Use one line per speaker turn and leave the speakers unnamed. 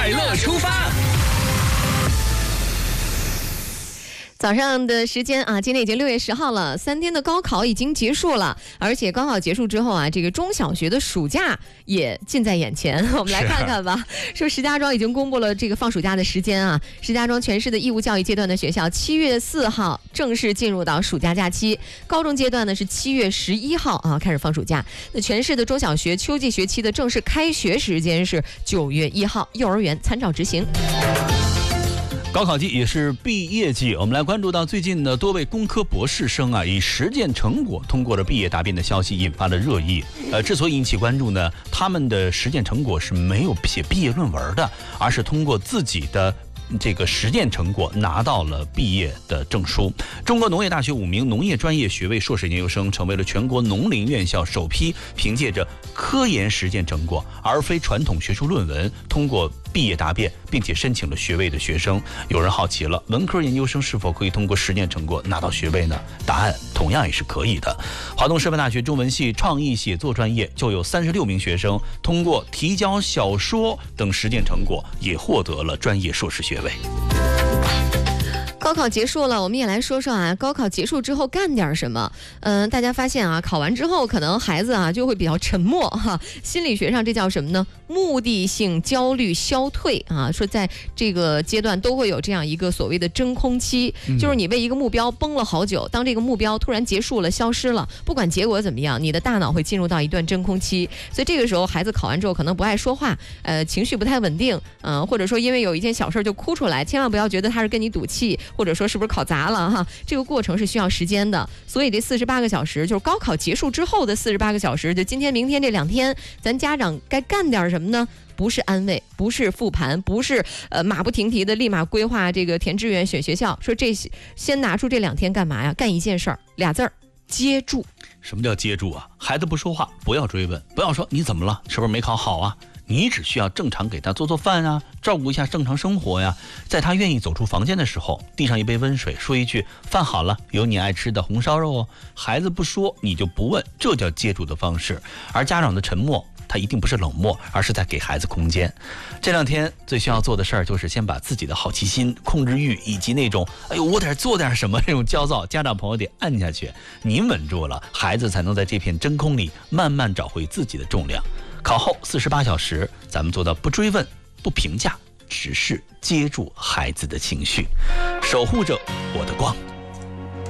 快乐出发。
早上的时间啊，今天已经6月10号了，3天的高考已经结束了，而且高考结束之后啊，这个中小学的暑假也近在眼前。我们来看看吧。说石家庄已经公布了这个放暑假的时间啊，石家庄全市的义务教育阶段的学校7月4号正式进入到暑假假期，高中阶段呢是7月11号啊开始放暑假。那全市的中小学秋季学期的正式开学时间是9月1号，幼儿园参照执行。
高考季也是毕业季，我们来关注到最近呢，多位工科博士生啊，以实践成果通过了毕业答辩的消息引发了热议。之所以引起关注呢，他们的实践成果是没有写毕业论文的，而是通过自己的这个实践成果拿到了毕业的证书。中国农业大学5名农业专业学位硕士研究生成为了全国农林院校首批凭借着科研实践成果而非传统学术论文通过毕业答辩并且申请了学位的学生。有人好奇了，文科研究生是否可以通过实践成果拿到学位呢？答案同样也是可以的。华东师范大学中文系创意写作专业就有36名学生通过提交小说等实践成果也获得了专业硕士学位。
高考结束了，我们也来说说啊，高考结束之后干点什么？大家发现啊，考完之后可能孩子啊就会比较沉默哈。心理学上这叫什么呢？目的性焦虑消退啊。说在这个阶段都会有这样一个所谓的真空期，就是你为一个目标绷了好久，当这个目标突然结束了、消失了，不管结果怎么样，你的大脑会进入到一段真空期。所以这个时候孩子考完之后可能不爱说话，情绪不太稳定，或者说因为有一件小事就哭出来，千万不要觉得他是跟你赌气。或者说是不是考砸了哈？这个过程是需要时间的，所以这48个小时就是高考结束之后的48个小时，就今天、明天这2天，咱家长该干点什么呢？不是安慰，不是复盘，不是马不停蹄的立马规划这个填志愿、选学校。说这先拿出这2天干嘛呀？干一件事儿，2字儿：接住。
什么叫接住啊？孩子不说话，不要追问，不要说你怎么了，是不是没考好啊？你只需要正常给他做做饭啊，照顾一下正常生活呀。在他愿意走出房间的时候，递上一杯温水，说一句饭好了，有你爱吃的红烧肉哦。孩子不说，你就不问，这叫接住的方式。而家长的沉默，他一定不是冷漠，而是在给孩子空间。这2天最需要做的事儿，就是先把自己的好奇心、控制欲以及那种哎呦我得做点什么这种焦躁，家长朋友得按下去。您稳住了，孩子才能在这片真空里慢慢找回自己的重量。考后48小时，咱们做到不追问、不评价，只是接住孩子的情绪，守护着我的光。